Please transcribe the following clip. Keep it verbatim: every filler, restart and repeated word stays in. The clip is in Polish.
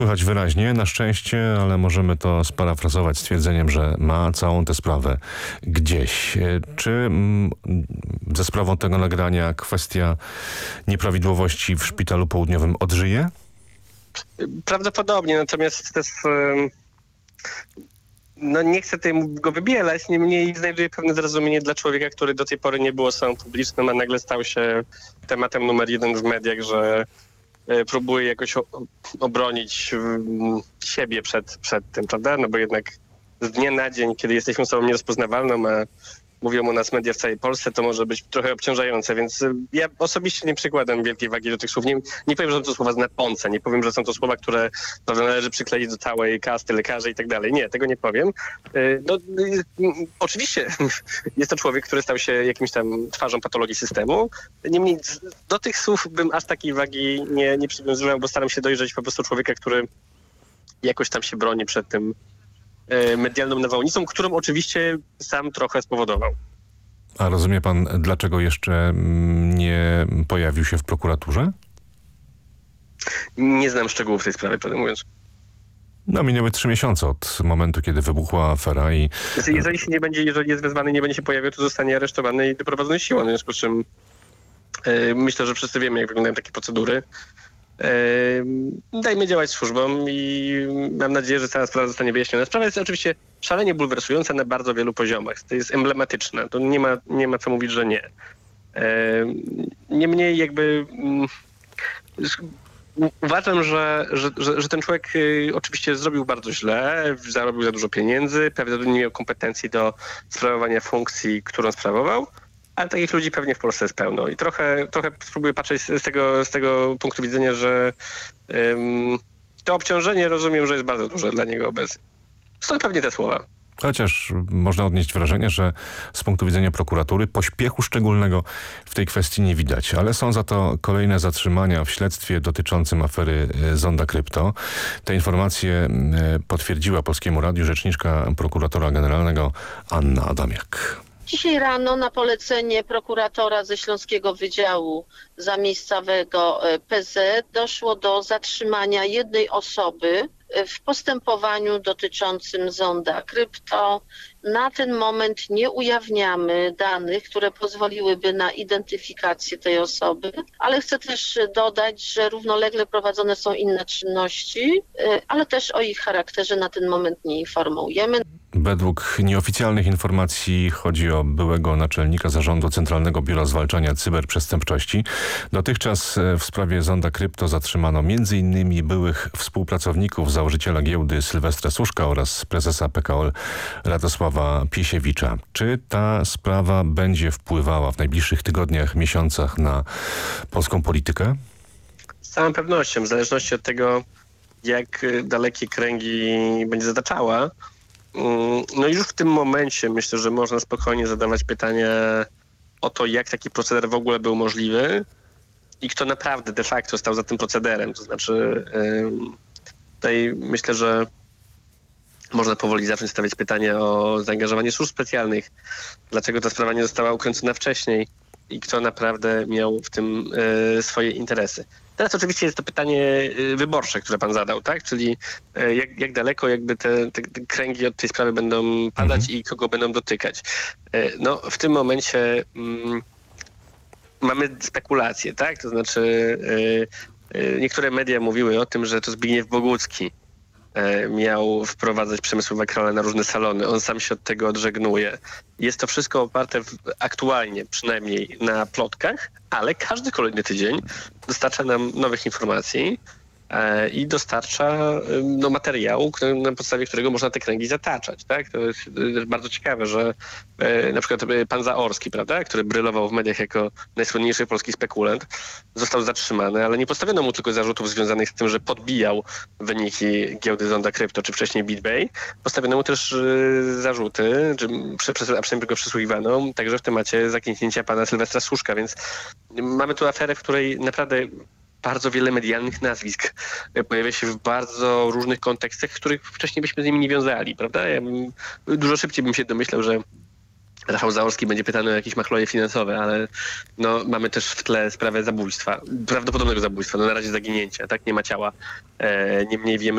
Słychać wyraźnie, na szczęście, ale możemy to sparafrazować stwierdzeniem, że ma całą tę sprawę gdzieś. Czy mm, ze sprawą tego nagrania kwestia nieprawidłowości w Szpitalu Południowym odżyje? Prawdopodobnie, natomiast też no nie chcę tutaj go wybielać, niemniej znajduję pewne zrozumienie dla człowieka, który do tej pory nie był osobą publiczną, a nagle stał się tematem numer jeden w mediach, że próbuje jakoś obronić siebie przed, przed tym, prawda? No bo jednak z dnia na dzień, kiedy jesteśmy osobą nierozpoznawalną, a mówią o nas media w całej Polsce, to może być trochę obciążające, więc ja osobiście nie przykładam wielkiej wagi do tych słów. Nie, nie powiem, że są to słowa znaczące, nie powiem, że są to słowa, które prawda, należy przykleić do całej kasty lekarzy i tak dalej. Nie, tego nie powiem. No, oczywiście jest to człowiek, który stał się jakimś tam twarzą patologii systemu. Niemniej do tych słów bym aż takiej wagi nie, nie przywiązywał, bo staram się dojrzeć po prostu człowieka, który jakoś tam się broni przed tym medialną nawałnicą, którą oczywiście sam trochę spowodował. A rozumie pan, dlaczego jeszcze nie pojawił się w prokuraturze? Nie znam szczegółów tej sprawy, prawdę mówiąc. No, minęły trzy miesiące od momentu, kiedy wybuchła afera i... Jeżeli się nie będzie, jeżeli jest wezwany, nie będzie się pojawiał, to zostanie aresztowany i doprowadzony siłą. W związku z czym yy, myślę, że wszyscy wiemy, jak wyglądają takie procedury. Yy, dajmy działać służbom i mam nadzieję, że cała sprawa zostanie wyjaśniona. Sprawa jest oczywiście szalenie bulwersująca na bardzo wielu poziomach. To jest emblematyczne. To nie ma, nie ma co mówić, że nie. Yy, niemniej jakby... Yy, Uważam, że, że, że, że ten człowiek y, oczywiście zrobił bardzo źle, zarobił za dużo między, prawdopodobnie nie miał kompetencji do sprawowania funkcji, którą sprawował, ale takich ludzi pewnie w Polsce jest pełno. I trochę, trochę spróbuję patrzeć z tego, z tego punktu widzenia, że ym, to obciążenie rozumiem, że jest bardzo duże dla niego obecnie. Stąd pewnie te słowa. Chociaż można odnieść wrażenie, że z punktu widzenia prokuratury pośpiechu szczególnego w tej kwestii nie widać. Ale są za to kolejne zatrzymania w śledztwie dotyczącym afery Zonda Krypto. Te informacje potwierdziła Polskiemu Radiu rzeczniczka prokuratora generalnego Anna Adamiak. Dzisiaj rano na polecenie prokuratora ze Śląskiego Wydziału Zamiejscowego P Z doszło do zatrzymania jednej osoby w postępowaniu dotyczącym Zonda Krypto. Na ten moment nie ujawniamy danych, które pozwoliłyby na identyfikację tej osoby, ale chcę też dodać, że równolegle prowadzone są inne czynności, ale też o ich charakterze na ten moment nie informujemy. Według nieoficjalnych informacji chodzi o byłego naczelnika Zarządu Centralnego Biura Zwalczania Cyberprzestępczości. Dotychczas w sprawie Zonda Krypto zatrzymano między innymi byłych współpracowników założyciela giełdy Sylwestra Suszka oraz prezesa P K O L Radosława Piesiewicza. Czy ta sprawa będzie wpływała w najbliższych tygodniach, miesiącach na polską politykę? Z całą pewnością, w zależności od tego, jak dalekie kręgi będzie zataczała. No i już w tym momencie myślę, że można spokojnie zadawać pytania o to, jak taki proceder w ogóle był możliwy i kto naprawdę de facto stał za tym procederem. To znaczy tutaj myślę, że można powoli zacząć stawiać pytania o zaangażowanie służb specjalnych, dlaczego ta sprawa nie została ukręcona wcześniej i kto naprawdę miał w tym swoje interesy. Teraz oczywiście jest to pytanie wyborcze, które pan zadał, tak? Czyli jak, jak daleko jakby te, te, te kręgi od tej sprawy będą padać mhm. i kogo będą dotykać. No w tym momencie mm, mamy spekulacje, tak? To znaczy y, y, niektóre media mówiły o tym, że to Zbigniew Bogucki miał wprowadzać Przemysława Krola na różne salony. On sam się od tego odżegnuje. Jest to wszystko oparte w, aktualnie przynajmniej na plotkach, ale każdy kolejny tydzień dostarcza nam nowych informacji e, i dostarcza no, materiału, który, na podstawie którego można te kręgi zataczać. Tak? To jest, to jest bardzo ciekawe, że e, na przykład pan Zaorski, prawda, który brylował w mediach jako najsłynniejszy polski spekulant, został zatrzymany, ale nie postawiono mu tylko zarzutów związanych z tym, że podbijał wyniki giełdy Zonda Krypto, czy wcześniej BitBay. Postawiono mu też y, zarzuty, czy, a przynajmniej go przysłuchiwano, także w temacie zaklinięcia pana Sylwestra Suszka, więc mamy tu aferę, w której naprawdę bardzo wiele medialnych nazwisk pojawia się w bardzo różnych kontekstach, w których wcześniej byśmy z nimi nie wiązali, prawda? Ja bym, dużo szybciej bym się domyślał, że Rafał Zaorski będzie pytany o jakieś machloje finansowe, ale no, mamy też w tle sprawę zabójstwa, prawdopodobnego zabójstwa, no na razie zaginięcia, tak? Nie ma ciała. E, niemniej wiemy,